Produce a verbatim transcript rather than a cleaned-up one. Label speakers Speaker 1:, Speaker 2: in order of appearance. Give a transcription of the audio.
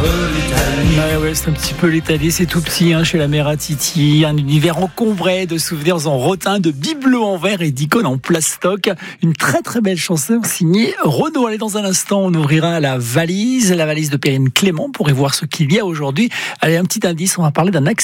Speaker 1: l'Italie.
Speaker 2: Ouais, ouais, c'est un petit peu l'Italie, c'est tout petit hein, chez la mère à Titi, un univers encombré de souvenirs en rotin, de bibelots en verre et d'icônes en plastoc. Une très très belle chanson signée Renaud. Allez, dans un instant, on ouvrira la valise, la valise de Perrine Clément pour y voir ce qu'il y a aujourd'hui. Allez, un petit indice, on va parler d'un accident.